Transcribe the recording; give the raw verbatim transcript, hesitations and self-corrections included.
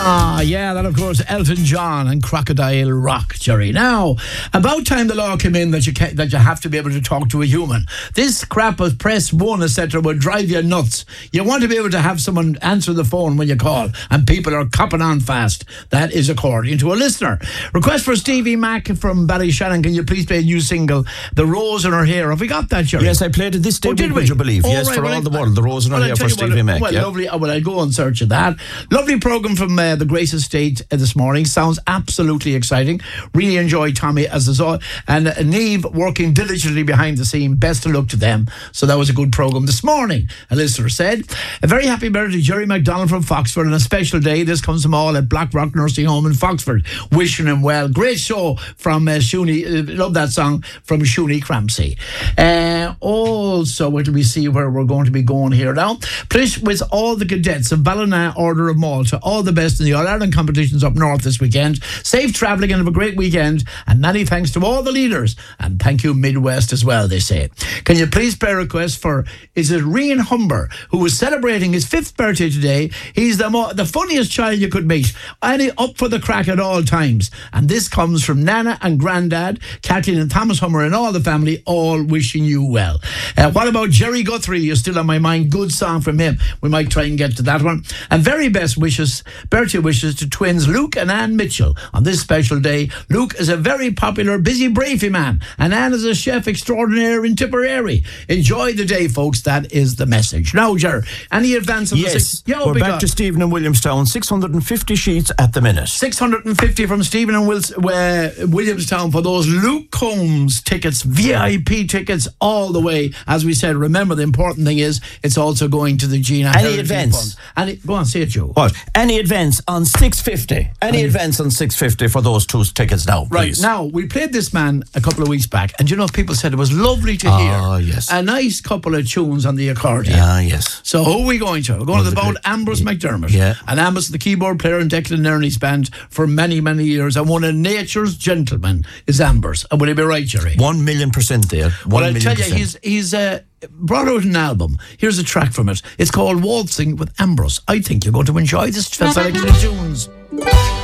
Ah, yeah, that of course, Elton John and Crocodile Rock, Jerry. Now, about time the law came in that you can, that you have to be able to talk to a human. This crap of press one, et cetera, would drive you nuts. You want to be able to have someone answer the phone when you call, and people are copping on fast. That is according to a listener. Request for Stevie Mac from Ballyshannon. Can you please play a new single, The Rose in Her Hair? Have we got that, Jerry? Yes, I played it this day, oh, did would you believe? Oh, yes, right, for well, all I, the world, The Rose in Her well, Hair for Stevie what, Mac. Well, yeah. lovely. Well, I'll go and search of that. Lovely programme from uh, the Grace Estate uh, this morning. Sounds absolutely exciting. Really enjoy Tommy as is all, and uh, Neve working diligently behind the scene. Best of luck to them. So that was a good programme this morning. A listener said, a very happy birthday to Jerry McDonald from Foxford on a special day. This comes from all at Blackrock Nursing Home in Foxford. Wishing him well. Great show from uh, Shuni. Uh, love that song from Shuni Crampsey. Uh, also, wait till we see where we're going to be going here now. Please, with all the cadets of Ballina Order of Malta, all the best in the All-Ireland competitions up north this weekend. Safe travelling and have a great weekend. And many thanks to all the leaders. And thank you, Midwest, as well, they say. Can you please play a request for, is it Rian Humber, who is celebrating his fifth birthday today? He's the mo- the funniest child you could meet. And he up for the crack at all times. And this comes from Nana and Grandad, Kathleen and Thomas Hummer and all the family, all wishing you well. Uh, what about Jerry Guthrie? You're still on my mind. Good song from him. We might try and get to that one. And very best wishes, birthday wishes to twins Luke and Anne Mitchell on this special day. Luke is a very popular, busy Brafey man, and Anne is a chef extraordinaire in Tipperary. Enjoy the day, folks. That is the message. Now, Ger, any advance on yes, the six? Yeah, we're back God. to Stephen and Williamstown. six hundred fifty sheets at the minute. six hundred fifty from Stephen and Wils- uh, Williamstown for those Luke Combs tickets, V I P tickets all the way. As we said, remember the important thing is it's also going to the Gina Any Heritage events? Fund. Any, go on, say it, Joe. What? Any events on six fifty? Any um, events on six fifty for those two tickets now, right, please. now, we played this man a couple of weeks back, and you know, people said it was lovely to hear. Oh, yes. A nice couple of tunes on the accordion. Ah, yes. So who are we going to? We're going Well, to the boat great. Ambrose yeah. McDermott. Yeah. And Ambrose, the keyboard player in Declan Ernie's band for many, many years, and one of nature's gentlemen is Ambrose. And will he be right, Jerry? One million percent there. One Well, I'll million tell you, percent. he's, he's uh, brought out an album. Here's a track from it. It's called Waltzing with Ambrose. I think you're going to enjoy this selection of tunes.